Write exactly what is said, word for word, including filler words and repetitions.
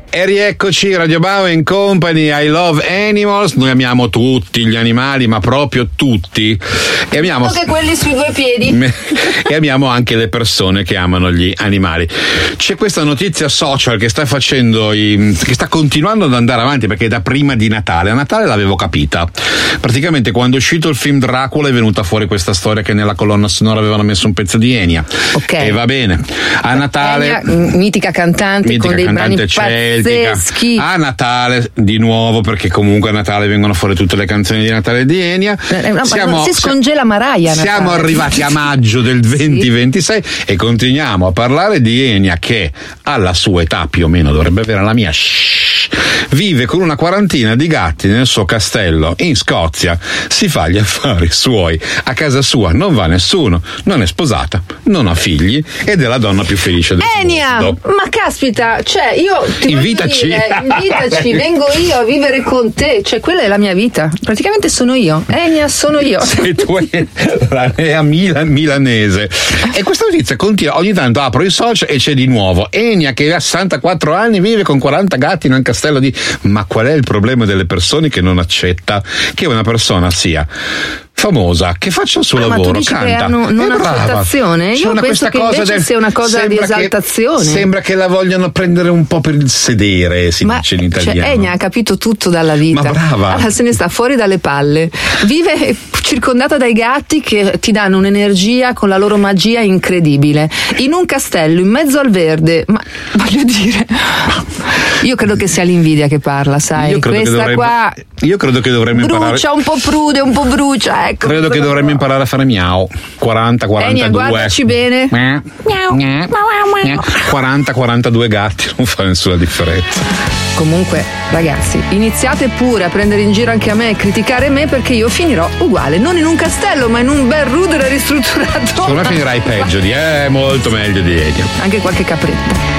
E rieccoci, Radio Bao and Company, I Love Animals. Noi amiamo tutti gli animali, ma proprio tutti. E amiamo anche quelli sui due piedi. E amiamo anche le persone che amano gli animali. C'è questa notizia social che sta facendo i, che sta continuando ad andare avanti, perché è da prima di Natale. A Natale l'avevo capita. Praticamente quando è uscito il film Dracula è venuta fuori questa storia che nella colonna sonora avevano messo un pezzo di Enya. Ok. E va bene. A Natale Enya, mitica cantante mitica con dei cantante brani celtica. pazzeschi. A Natale di nuovo, perché comunque a Natale vengono fuori tutte le canzoni di Natale di Enya. Eh, no, siamo, si scongela Mariah. Siamo arrivati a maggio del duemilaventisei sì. E continuiamo a parlare di Enya, che alla sua età più o meno dovrebbe avere la mia, shh, vive con una quarantina di gatti nel suo castello in Scozia, si fa gli affari suoi, a casa sua non va nessuno, non è sposata, non ha figli ed è la donna più felice del Enya, mondo. ma caspita, cioè io ti invitaci dire, invitaci, vengo io a vivere con te, cioè quella è la mia vita, praticamente sono io, Enya sono io. Sei tu la Nea Milan, milanese. E questa notizia continua, ogni tanto apro i social e c'è di nuovo Enya che ha sessantaquattro anni, vive con quaranta gatti in un castello di... Ma qual è il problema delle persone che non accetta che una persona sia famosa, che faccia il suo ah, lavoro, ma tu dici canta, che hanno non accettazione? Io una penso che cosa invece del, sia una cosa di esaltazione. Che, sembra che la vogliano prendere un po' per il sedere, si ma, dice in italiano. Cioè, Enya ha capito tutto dalla vita. Ma brava. Allora, se ne sta fuori dalle palle. Vive circondata dai gatti che ti danno un'energia con la loro magia incredibile. In un castello, in mezzo al verde. Ma voglio dire, io credo che sia l'invidia che parla, sai? Io credo Questa che dovremmo, qua io credo che dovremmo brucia, imparare. un po' prude, un po' brucia. Ecco, credo che dovremmo imparare a fare miau. quaranta quarantadue. Enya, guardaci bene. Miau. quaranta quarantadue gatti, non fa nessuna differenza. Comunque, ragazzi, iniziate pure a prendere in giro anche a me e criticare me, perché io finirò uguale, non in un castello, ma in un bel rudere ristrutturato. Secondo me finirai peggio di, eh, molto meglio di Enya. Anche qualche capretta.